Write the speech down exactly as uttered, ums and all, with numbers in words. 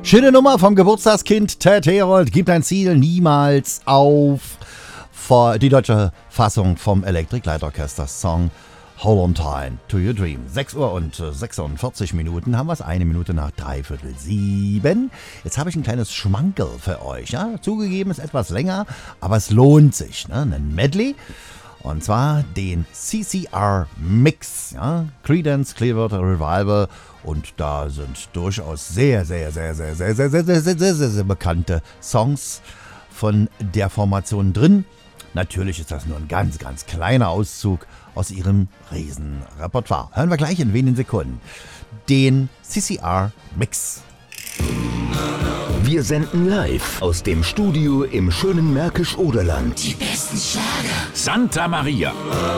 Schöne Nummer vom Geburtstagskind Ted Herold. Gibt dein Ziel niemals auf. Vor die deutsche Fassung vom Electric Light Orchestra Song Hold on Time to Your Dream. sechs Uhr und sechsundvierzig Minuten haben wir es. Eine Minute nach dreiviertel sieben. Jetzt habe ich ein kleines Schmankerl für euch. Ja? Zugegeben ist etwas länger, aber es lohnt sich. Ne? Ein Medley. Und zwar den C C R Mix. Ja? Creedence Clearwater Revival. Und da sind durchaus sehr, sehr, sehr, sehr, sehr, sehr, sehr, sehr, sehr, sehr, sehr, sehr bekannte Songs von der Formation drin. Natürlich ist das nur ein ganz, ganz kleiner Auszug aus ihrem Riesenrepertoire. Hören wir gleich in wenigen Sekunden den C C R Mix. Wir senden live aus dem Studio im schönen Märkisch-Oderland. Die besten Schlager. Santa Maria.